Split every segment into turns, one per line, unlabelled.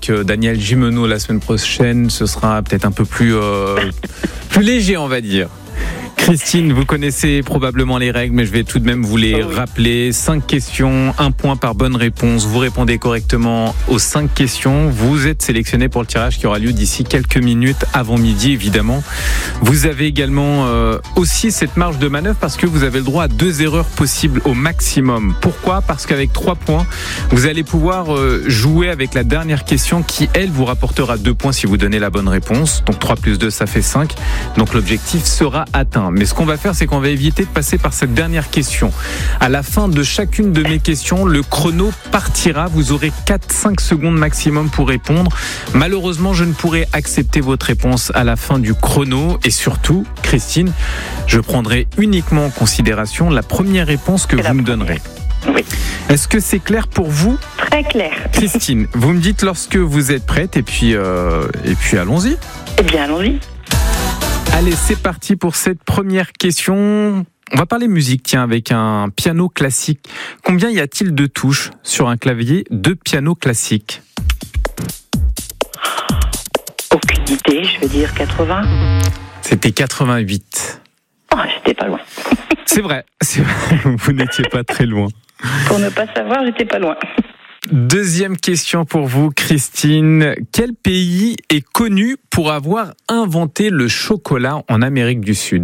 avec Daniel Gimeno la semaine prochaine. Ce sera peut-être un peu plus léger, on va dire. Christine, vous connaissez probablement les règles, mais je vais tout de même vous les rappeler. 5 questions, 1 point par bonne réponse. Vous répondez correctement aux 5 questions. Vous êtes sélectionné pour le tirage qui aura lieu d'ici quelques minutes avant midi, évidemment. Vous avez également aussi cette marge de manœuvre parce que vous avez le droit à 2 erreurs possibles au maximum. Pourquoi ? Parce qu'avec 3 points, vous allez pouvoir jouer avec la dernière question qui, elle, vous rapportera 2 points si vous donnez la bonne réponse. Donc 3 plus 2, ça fait 5. Donc l'objectif sera atteint. Mais ce qu'on va faire, c'est qu'on va éviter de passer par cette dernière question. À la fin de chacune de mes questions, le chrono partira. Vous aurez 4-5 secondes maximum pour répondre. Malheureusement, je ne pourrai accepter votre réponse à la fin du chrono. Et surtout, Christine, je prendrai uniquement en considération la première réponse que vous me donnerez.
Oui.
Est-ce que c'est clair pour vous ?
Très clair.
Christine, vous me dites lorsque vous êtes prête et puis allons-y.
Eh bien, allons-y.
Allez, c'est parti pour cette première question. On va parler musique, tiens, avec un piano classique. Combien y a-t-il de touches sur un clavier de piano classique ?
Aucune idée, je vais dire 80.
C'était 88.
Oh, j'étais pas loin.
C'est vrai, vous n'étiez pas très loin.
Pour ne pas savoir, j'étais pas loin.
Deuxième question pour vous, Christine. Quel pays est connu pour avoir inventé le chocolat en Amérique du Sud ?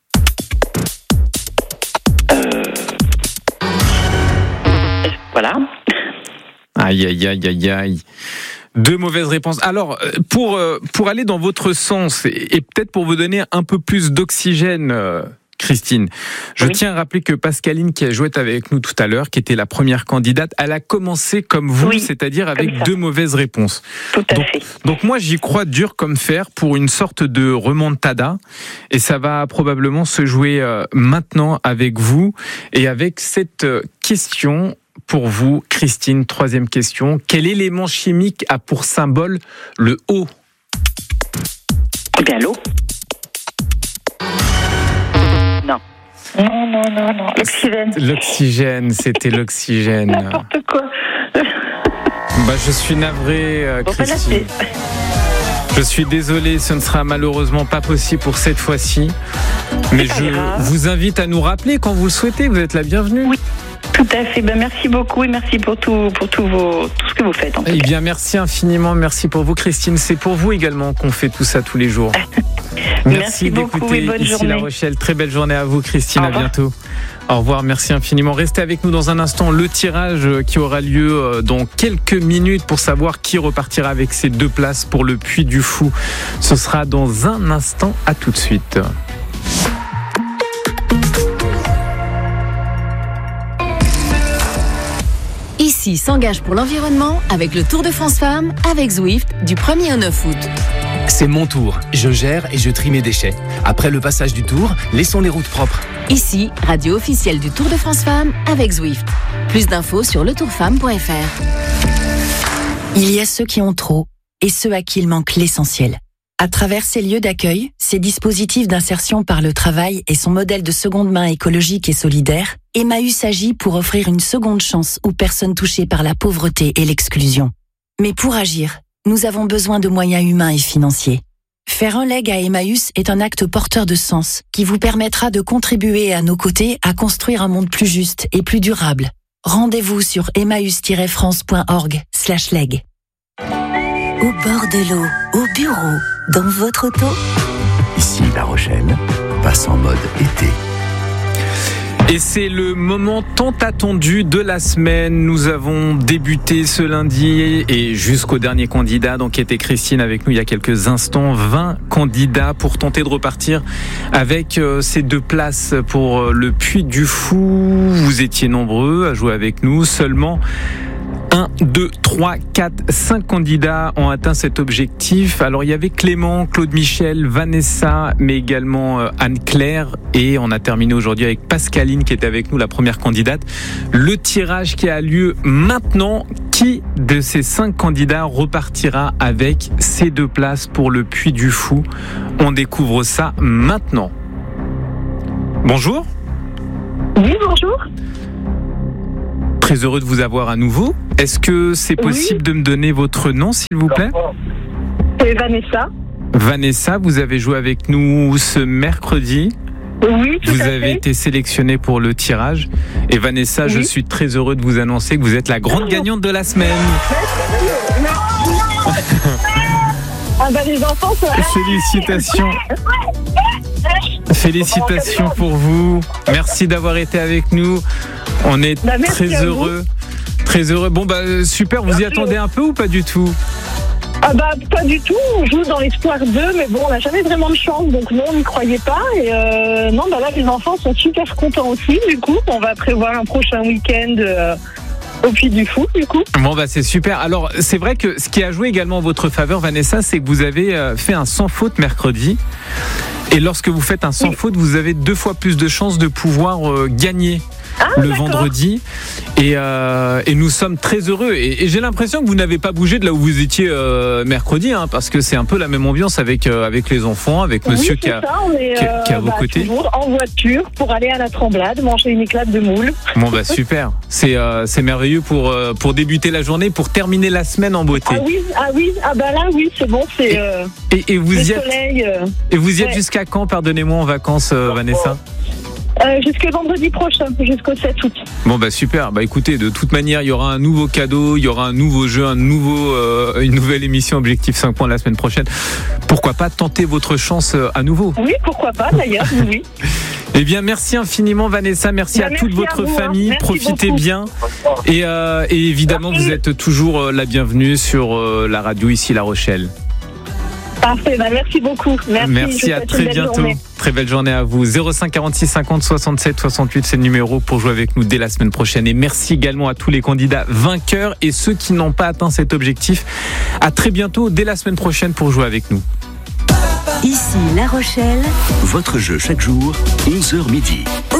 Voilà.
Aïe, aïe, aïe, aïe, aïe. 2 mauvaises réponses. Alors, pour aller dans votre sens et peut-être pour vous donner un peu plus d'oxygène, Christine, je tiens à rappeler que Pascaline, qui a joué avec nous tout à l'heure, qui était la première candidate, elle a commencé comme vous, c'est-à-dire avec 2 mauvaises réponses.
Tout à fait.
Donc moi, j'y crois dur comme fer pour une sorte de remontada. Et ça va probablement se jouer maintenant avec vous. Et avec cette question pour vous, Christine, 3e question. Quel élément chimique a pour symbole le O ?
Eh bien, l'eau. Non. Non. L'oxygène.
L'oxygène, c'était l'oxygène.
N'importe quoi.
Je suis navré, Christine. Je suis désolé, ce ne sera malheureusement pas possible pour cette fois-ci. Mais je vous invite à nous rappeler quand vous le souhaitez. Vous êtes la bienvenue.
Oui, tout à fait. Merci beaucoup et merci pour tout ce que vous faites.
Eh bien, merci infiniment. Merci pour vous, Christine. C'est pour vous également qu'on fait tout ça tous les jours.
Merci beaucoup
d'écouter
et bonne
ici
journée.
La Rochelle. Très belle journée à vous, Christine. À bientôt. Au revoir, merci infiniment. Restez avec nous dans un instant. Le tirage qui aura lieu dans quelques minutes pour savoir qui repartira avec ces 2 places pour le Puy du Fou. Ce sera dans un instant. À tout de suite.
Ici s'engage pour l'environnement avec le Tour de France Femmes avec Zwift du 1er au 9 août.
C'est mon tour. Je gère et je trie mes déchets. Après le passage du tour, laissons les routes propres.
Ici, radio officielle du Tour de France Femmes avec Zwift. Plus d'infos sur letourfemme.fr.
Il y a ceux qui ont trop et ceux à qui il manque l'essentiel. À travers ces lieux d'accueil, ces dispositifs d'insertion par le travail et son modèle de seconde main écologique et solidaire, Emmaüs agit pour offrir une seconde chance aux personnes touchées par la pauvreté et l'exclusion. Mais pour agir, nous avons besoin de moyens humains et financiers. Faire un leg à Emmaüs est un acte porteur de sens qui vous permettra de contribuer à nos côtés à construire un monde plus juste et plus durable. Rendez-vous sur emmaüs-france.org/leg. Au bord de l'eau, au bureau, dans votre auto.
Ici La Rochelle, passe en mode été.
Et c'est le moment tant attendu de la semaine. Nous avons débuté ce lundi et jusqu'au dernier candidat, donc qui était Christine avec nous il y a quelques instants. 20 candidats pour tenter de repartir avec ces 2 places pour le Puy du Fou. Vous étiez nombreux à jouer avec nous. Seulement 1, 2, 3, 4, 5 candidats ont atteint cet objectif. Alors il y avait Clément, Claude Michel, Vanessa, mais également Anne-Claire. Et on a terminé aujourd'hui avec Pascaline qui était avec nous, la première candidate. Le tirage qui a lieu maintenant. Qui de ces 5 candidats repartira avec ces 2 places pour le Puy du Fou ? On découvre ça maintenant. Bonjour.
Oui, bonjour.
Très heureux de vous avoir à nouveau. Est-ce que c'est possible de me donner votre nom, s'il vous plaît ?
C'est Vanessa.
Vanessa, vous avez joué avec nous ce mercredi.
Oui, tout
Vous
à
avez
fait.
été sélectionnée pour le tirage. Et Vanessa, je suis très heureux de vous annoncer que vous êtes la grande gagnante de la semaine.
Ah bah les enfants sont...
Félicitations. Félicitations pour vous. Merci d'avoir été avec nous. On est
merci
très heureux. Très heureux. Bon bah super, vous y attendez un peu ou pas du tout ?
Ah bah pas du tout, on joue dans l'espoir d'eux, mais bon, on n'a jamais vraiment de chance, donc non, on n'y croyait pas. Et non, bah là, les enfants sont super contents aussi, du coup. On va prévoir un prochain week-end au Puy du Fou, du coup.
Bon bah c'est super. Alors c'est vrai que ce qui a joué également en votre faveur, Vanessa, c'est que vous avez fait un sans faute mercredi. Et lorsque vous faites un sans faute, vous avez 2 fois plus de chances de pouvoir gagner le vendredi. Et nous sommes très heureux. Et j'ai l'impression que vous n'avez pas bougé de là où vous étiez mercredi, hein, parce que c'est un peu la même ambiance avec les enfants, avec monsieur qui est à vos côtés.
Toujours en voiture pour aller à la Tremblade, manger une éclate de moule.
Bon bah super. C'est merveilleux pour débuter la journée, pour terminer la semaine en beauté.
Ah bah là oui, c'est bon, c'est
et vous y êtes.
Soleil,
Et vous y êtes jusqu'à quand, pardonnez-moi, en vacances, Vanessa ?
Jusqu'à vendredi prochain, jusqu'au 7 août.
Bon bah super, bah écoutez, de toute manière il y aura un nouveau cadeau, il y aura un nouveau jeu, une nouvelle émission Objectif 5 points la semaine prochaine. Pourquoi pas tenter votre chance à nouveau ?
Oui, pourquoi pas d'ailleurs, oui.
Eh bien merci infiniment Vanessa, merci à toute votre famille, profitez bien et évidemment vous êtes toujours la bienvenue sur la radio ici La Rochelle.
Parfait, bah merci beaucoup.
Merci, à très bientôt. Journée. Très belle journée à vous. 05 46 50 67 68, c'est le numéro pour jouer avec nous dès la semaine prochaine. Et merci également à tous les candidats vainqueurs et ceux qui n'ont pas atteint cet objectif. À très bientôt, dès la semaine prochaine pour jouer avec nous.
Ici La Rochelle.
Votre jeu chaque jour, 11h midi.